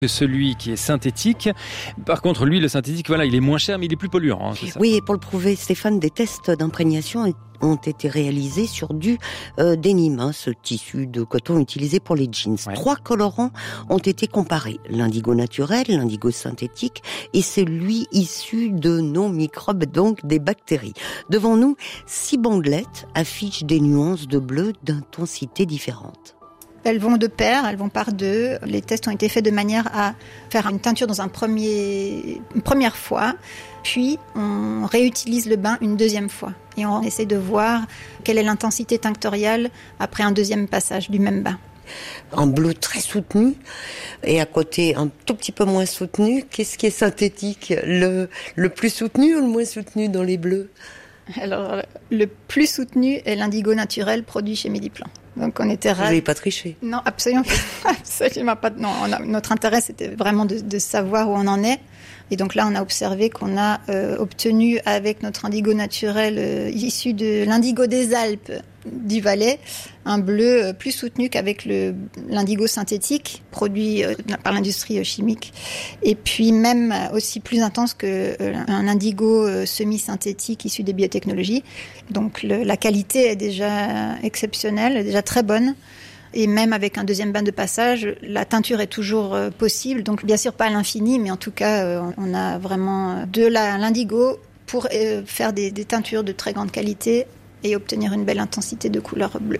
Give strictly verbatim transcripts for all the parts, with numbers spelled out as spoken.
que celui qui est synthétique. Par contre, lui, le synthétique, voilà, il est moins cher, mais il est plus polluant. Hein, c'est ça. Oui, et pour le prouver, Stéphane, des tests d'imprégnation ont été réalisés sur du euh, denim, hein, ce tissu de coton utilisé pour les jeans. Ouais. Trois colorants ont été comparés. L'indigo naturel, l'indigo synthétique et celui issu de nos microbes, donc des bactéries. Devant nous, six bandelettes affichent des nuances de bleu d'intensité différentes. Elles vont de pair, elles vont par deux. Les tests ont été faits de manière à faire une teinture dans un premier, une première fois, puis on réutilise le bain une deuxième fois. Et on essaie de voir quelle est l'intensité tinctoriale après un deuxième passage du même bain. Un bleu très soutenu et à côté un tout petit peu moins soutenu. Qu'est-ce qui est synthétique ? Le, le plus soutenu ou le moins soutenu dans les bleus ? Alors, le plus soutenu est l'indigo naturel produit chez Mediplan. Donc, on était ravis. Vous n'avez pas triché ? Non, absolument pas. absolument pas. Non, on a, notre intérêt, c'était vraiment de, de savoir où on en est. Et donc là, on a observé qu'on a euh, obtenu avec notre indigo naturel euh, issu de l'indigo des Alpes du Valais, un bleu euh, plus soutenu qu'avec le, l'indigo synthétique produit euh, par l'industrie euh, chimique. Et puis même aussi plus intense qu'un euh, indigo euh, semi-synthétique issu des biotechnologies. Donc le, la qualité est déjà exceptionnelle, est déjà très bonne. Et même avec un deuxième bain de passage, la teinture est toujours euh, possible. Donc bien sûr pas à l'infini, mais en tout cas, euh, on a vraiment de la, l'indigo pour euh, faire des, des teintures de très grande qualité et obtenir une belle intensité de couleur bleue.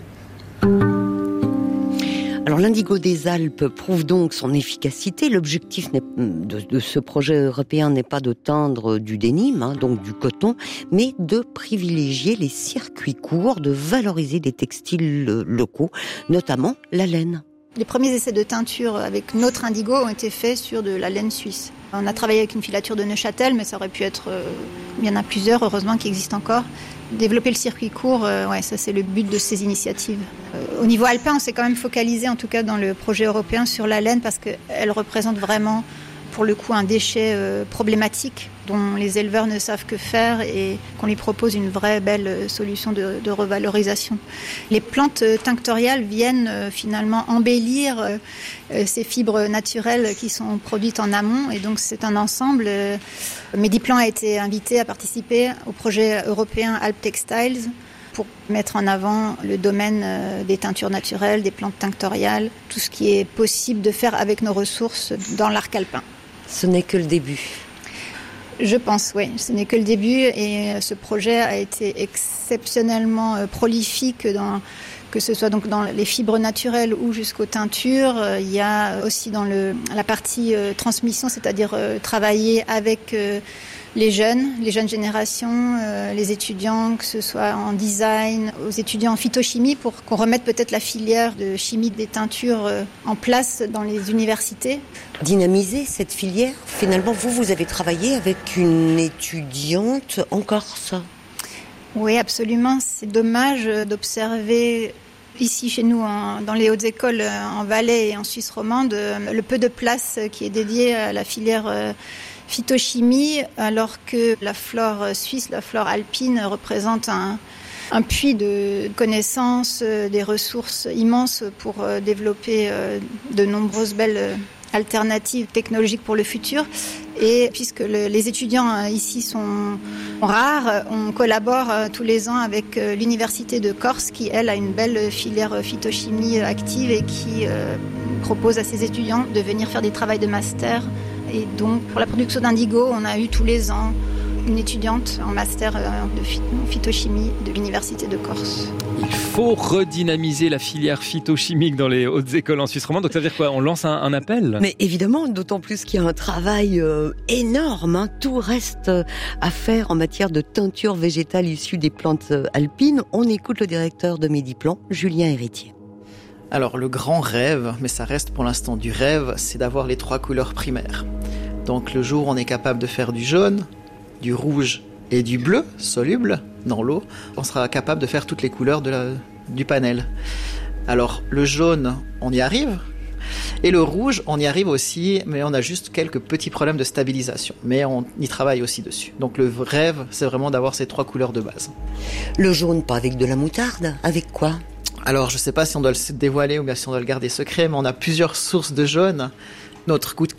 Alors l'indigo des Alpes prouve donc son efficacité. L'objectif n'est, de, de ce projet européen n'est pas de teindre du denim, hein, donc du coton, mais de privilégier les circuits courts, de valoriser des textiles locaux, notamment la laine. Les premiers essais de teinture avec notre indigo ont été faits sur de la laine suisse. On a travaillé avec une filature de Neuchâtel, mais ça aurait pu être... Euh, il y en a plusieurs, heureusement, qui existent encore. Développer le circuit court, euh, ouais, ça c'est le but de ces initiatives. Euh, au niveau alpin, on s'est quand même focalisé, en tout cas dans le projet européen, sur la laine parce qu'elle représente vraiment, pour le coup, un déchet euh, problématique dont les éleveurs ne savent que faire et qu'on lui propose une vraie belle solution de, de revalorisation. Les plantes tinctoriales viennent euh, finalement embellir euh, ces fibres naturelles qui sont produites en amont et donc c'est un ensemble. Euh, Mediplan a été invité à participer au projet européen Alp Textiles pour mettre en avant le domaine euh, des teintures naturelles, des plantes tinctoriales, tout ce qui est possible de faire avec nos ressources dans l'arc alpin. Ce n'est que le début. Je pense, oui. Ce n'est que le début et ce projet a été exceptionnellement prolifique, dans, que ce soit donc dans les fibres naturelles ou jusqu'aux teintures. Il y a aussi dans le, la partie euh, transmission, c'est-à-dire euh, travailler avec euh, les jeunes, les jeunes générations, euh, les étudiants, que ce soit en design, aux étudiants en phytochimie, pour qu'on remette peut-être la filière de chimie des teintures euh, en place dans les universités. Dynamiser cette filière, finalement, vous, vous avez travaillé avec une étudiante en Corse. Oui, absolument. C'est dommage d'observer ici chez nous, en, dans les hautes écoles en Valais et en Suisse romande, le peu de place qui est dédiée à la filière euh, phytochimie, alors que la flore suisse, la flore alpine, représente un, un puits de connaissances, des ressources immenses pour développer de nombreuses belles alternatives technologiques pour le futur. Et puisque le, les étudiants ici sont rares, on collabore tous les ans avec l'Université de Corse qui, elle, a une belle filière phytochimie active et qui euh, propose à ses étudiants de venir faire des travaux de master. Et donc, pour la production d'indigo, on a eu tous les ans une étudiante en master de phytochimie de l'Université de Corse. Il faut redynamiser la filière phytochimique dans les hautes écoles en Suisse romande. Donc ça veut dire quoi ? On lance un, un appel ? Mais évidemment, d'autant plus qu'il y a un travail euh, énorme. Hein. Tout reste euh, à faire en matière de teinture végétale issue des plantes euh, alpines. On écoute le directeur de Mediplan, Julien Héritier. Alors le grand rêve, mais ça reste pour l'instant du rêve, c'est d'avoir les trois couleurs primaires. Donc le jour où on est capable de faire du jaune, du rouge et du bleu soluble dans l'eau, on sera capable de faire toutes les couleurs de la, du panel. Alors le jaune, on y arrive, et le rouge, on y arrive aussi, mais on a juste quelques petits problèmes de stabilisation. Mais on y travaille aussi dessus. Donc le rêve, c'est vraiment d'avoir ces trois couleurs de base. Le jaune, pas avec de la moutarde, avec quoi ? Alors je ne sais pas si on doit le dévoiler ou bien si on doit le garder secret, mais on a plusieurs sources de jaune. Notre coup de